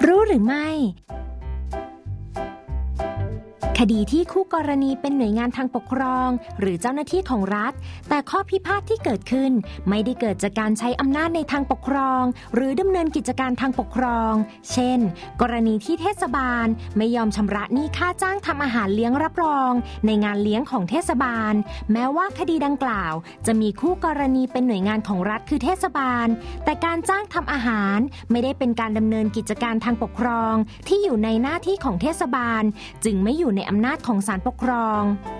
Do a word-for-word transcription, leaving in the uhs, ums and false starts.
รู้หรือไม่คดีที่คู่กรณีเป็นหน่วยงานทางปกครองหรือเจ้าหน้าที่ของรัฐแต่ข้อพิพาทที่เกิดขึ้นไม่ได้เกิดจากการใช้อำนาจในทางปกครองหรือดำเนินกิจการทางปกครองเช่นกรณีที่เทศบาลไม่ยอมชำระหนี้ค่าจ้างทำอาหารเลี้ยงรับรองในงานเลี้ยงของเทศบาลแม้ว่าคดีดังกล่าวจะมีคู่กรณีเป็นหน่วยงานของรัฐคือเทศบาลแต่การจ้างทำอาหารไม่ได้เป็นการดำเนินกิจการทางปกครองที่อยู่ในหน้าที่ของเทศบาลจึงไม่อยู่ในอำนาจของศาลปกครอง